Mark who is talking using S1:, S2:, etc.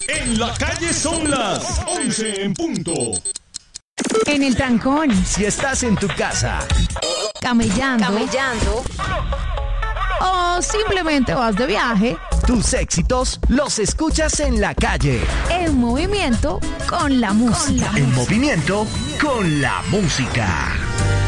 S1: En la calle son las 11 en punto.
S2: En el trancón,
S3: Si estás en tu casa,
S2: camellando o simplemente vas de viaje,
S3: tus éxitos los escuchas en la calle.
S2: en movimiento con la música.
S3: En movimiento con la música.